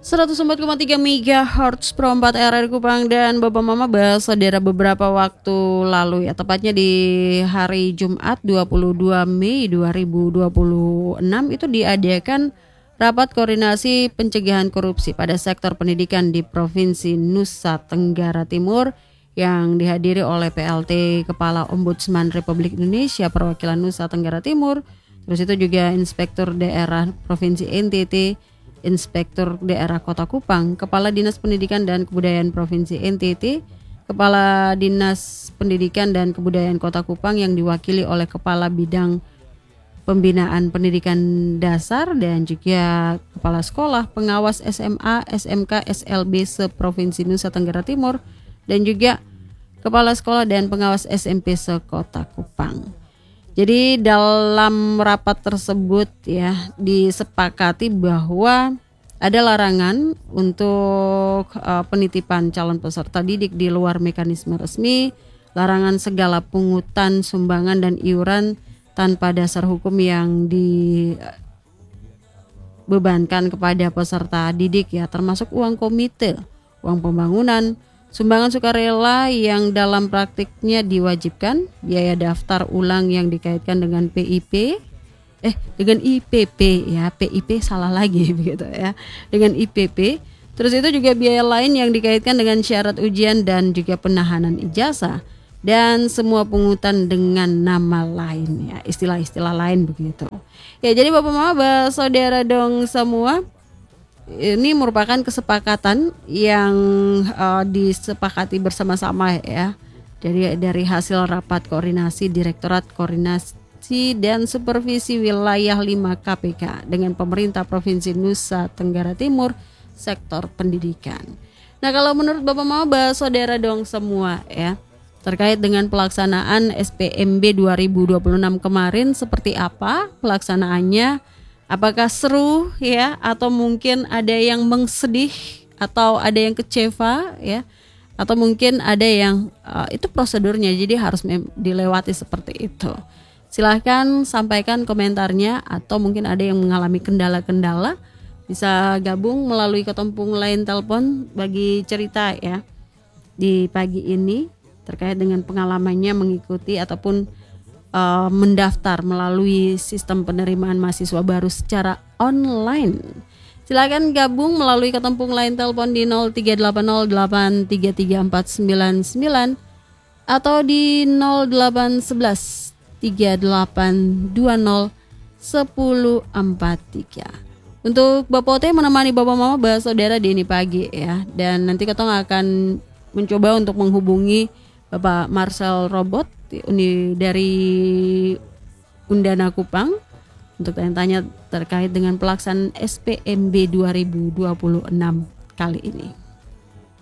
104,3 MHz Pro 4 RRI Kupang dan Bapak Mama Saudara beberapa waktu lalu ya, tepatnya di hari Jumat 22 Mei 2026 itu diadakan rapat koordinasi pencegahan korupsi pada sektor pendidikan di Provinsi Nusa Tenggara Timur yang dihadiri oleh PLT Kepala Ombudsman Republik Indonesia Perwakilan Nusa Tenggara Timur, terus itu juga Inspektur Daerah Provinsi NTT, Inspektur Daerah Kota Kupang, Kepala Dinas Pendidikan dan Kebudayaan Provinsi NTT, Kepala Dinas Pendidikan dan Kebudayaan Kota Kupang yang diwakili oleh Kepala Bidang Pembinaan Pendidikan Dasar dan juga Kepala Sekolah, Pengawas SMA, SMK, SLB se-Provinsi Nusa Tenggara Timur dan juga Kepala Sekolah dan Pengawas SMP se-Kota Kupang. Jadi dalam rapat tersebut ya disepakati bahwa ada larangan untuk penitipan calon peserta didik di luar mekanisme resmi, larangan segala pungutan, sumbangan dan iuran tanpa dasar hukum yang dibebankan kepada peserta didik ya, termasuk uang komite, uang pembangunan, sumbangan sukarela yang dalam praktiknya diwajibkan, biaya daftar ulang yang dikaitkan dengan dengan IPP ya, PIP salah lagi begitu ya, dengan IPP. Terus itu juga biaya lain yang dikaitkan dengan syarat ujian dan juga penahanan ijazah dan semua pungutan dengan nama lain ya, istilah-istilah lain begitu. Ya, jadi Bapak Mama Saudara dong semua, ini merupakan kesepakatan yang disepakati bersama-sama ya dari hasil rapat koordinasi Direktorat Koordinasi dan Supervisi Wilayah 5 KPK dengan pemerintah Provinsi Nusa Tenggara Timur sektor pendidikan. Nah, kalau menurut Bapak Mama Saudara dong semua ya, terkait dengan pelaksanaan SPMB 2026 kemarin seperti apa pelaksanaannya? Apakah seru ya, atau mungkin ada yang mengsedih, atau ada yang kecewa ya, atau mungkin ada yang itu prosedurnya jadi harus dilewati seperti itu. Silahkan sampaikan komentarnya, atau mungkin ada yang mengalami kendala-kendala bisa gabung melalui ketempung line telepon bagi cerita ya di pagi ini terkait dengan pengalamannya mengikuti ataupun mendaftar melalui sistem penerimaan mahasiswa baru secara online. Silakan gabung melalui ketempung line telepon di 0380833499 atau di 0811 3820 1043. Untuk Bapak Ote menemani Bapak Mama Saudara di ini pagi ya, dan nanti kita akan mencoba untuk menghubungi Bapak Marcel Robot dari Undana Kupang untuk tanya-tanya terkait dengan pelaksanaan SPMB 2026 kali ini.